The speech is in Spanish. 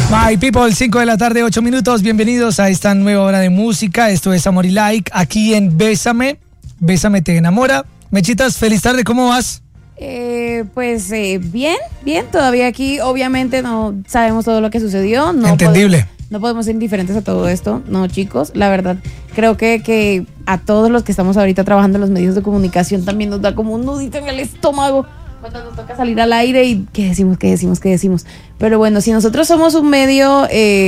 My people, 5 de la tarde, 8 minutos. Bienvenidos a esta nueva hora de música. Esto es Amor y Like, aquí en Bésame. Bésame te enamora. Mechitas, feliz tarde, ¿cómo vas? Bien, todavía aquí. Obviamente no sabemos todo lo que sucedió. Entendible. No podemos ser indiferentes a todo esto, no, chicos. La verdad, creo que a todos los que estamos ahorita trabajando en los medios de comunicación también nos da como un nudito en el estómago cuando nos toca salir al aire y ¿qué decimos? Pero bueno, si nosotros somos un medio